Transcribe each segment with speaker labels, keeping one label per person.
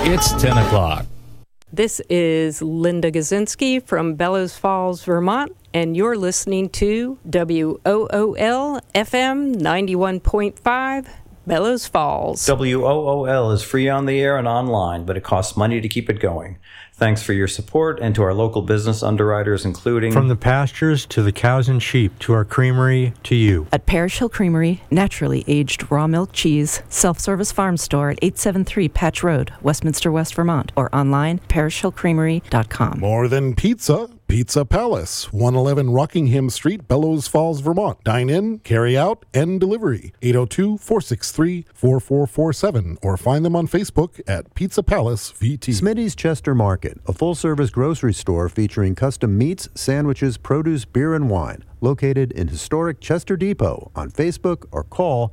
Speaker 1: It's 10 o'clock.
Speaker 2: This is Linda Gazinski from Bellows Falls, Vermont, and you're listening to WOOL FM 91.5, Bellows Falls.
Speaker 3: WOOL is free on the air and online, but it costs money to keep it going. Thanks for your support, and to our local business underwriters, including...
Speaker 4: From the pastures to the cows and sheep, to our creamery, to you.
Speaker 5: At Parish Hill Creamery, naturally aged raw milk cheese, self-service farm store at 873 Patch Road, Westminster, West Vermont, or online, parishhillcreamery.com.
Speaker 6: More than pizza, Pizza Palace, 111 Rockingham Street, Bellows Falls, Vermont. Dine in, carry out, and delivery. 802-463-4447, or find them on Facebook at Pizza Palace VT.
Speaker 7: Smitty's Chester Market, a full-service grocery store featuring custom meats, sandwiches, produce, beer, and wine. Located in historic Chester Depot, on Facebook, or call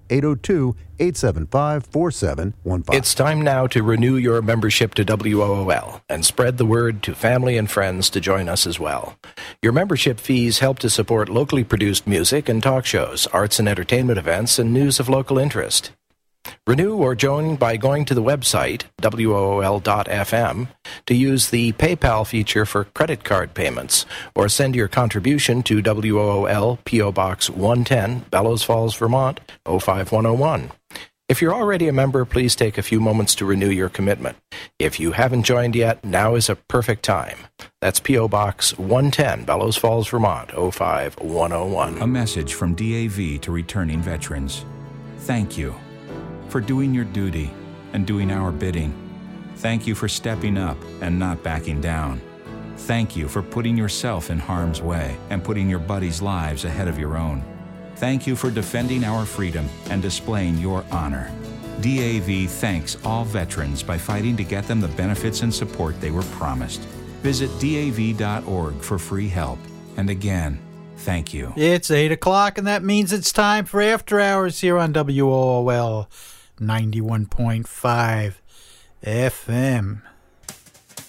Speaker 7: 802-875-4715.
Speaker 8: It's time now to renew your membership to WOOL and spread the word to family and friends to join us as well. Your membership fees help to support locally produced music and talk shows, arts and entertainment events, and news of local interest. Renew or join by going to the website, WOOL.fm, to use the PayPal feature for credit card payments, or send your contribution to WOOL P.O. Box 110, Bellows Falls, Vermont, 05101. If you're already a member, please take a few moments to renew your commitment. If you haven't joined yet, now is a perfect time. That's P.O. Box 110, Bellows Falls, Vermont, 05101.
Speaker 9: A message from DAV to returning veterans. Thank you for doing your duty and doing our bidding. Thank you for stepping up and not backing down. Thank you for putting yourself in harm's way and putting your buddies' lives ahead of your own. Thank you for defending our freedom and displaying your honor. DAV thanks all veterans by fighting to get them the benefits and support they were promised. Visit DAV.org for free help. And again, thank you.
Speaker 10: It's 8 o'clock, and that means it's time for After Hours here on WOOL 91.5 FM.